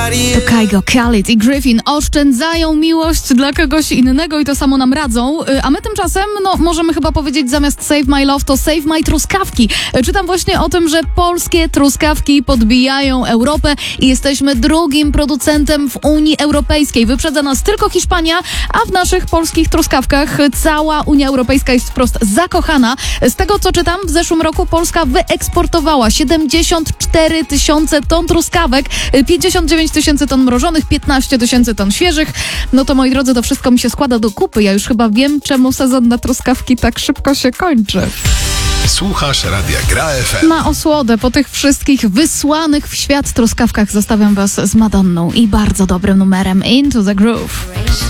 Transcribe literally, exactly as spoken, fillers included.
To Kygo, Khalid i Griffin oszczędzają miłość dla kogoś innego i to samo nam radzą. A my tymczasem, no możemy chyba powiedzieć zamiast Save My Love to Save My Truskawki. Czytam właśnie o tym, że polskie truskawki podbijają Europę i jesteśmy drugim producentem w Unii Europejskiej. Wyprzedza nas tylko Hiszpania, a w naszych polskich truskawkach cała Unia Europejska jest wprost zakochana. Z tego co czytam, w zeszłym roku Polska wyeksportowała siedemdziesiąt cztery tysiące ton truskawek, pięćdziesiąt dziewięć tysięcy ton mrożonych, piętnaście tysięcy ton świeżych. No to moi drodzy, to wszystko mi się składa do kupy. Ja już chyba wiem, czemu sezon na truskawki tak szybko się kończy. Słuchasz Radia Gra F M. Na osłodę po tych wszystkich wysłanych w świat truskawkach zostawiam was z Madonną i bardzo dobrym numerem Into the Groove.